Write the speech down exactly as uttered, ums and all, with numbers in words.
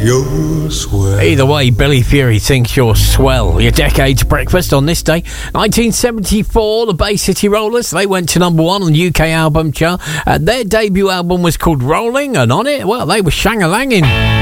you're swell. Either way, Billy Fury thinks you're swell. Your Decades Breakfast on this day. nineteen seventy-four, the Bay City Rollers, they went to number one on the U K album chart. Uh, their debut album was called Rolling, and on it, well, they were shang-a-langing.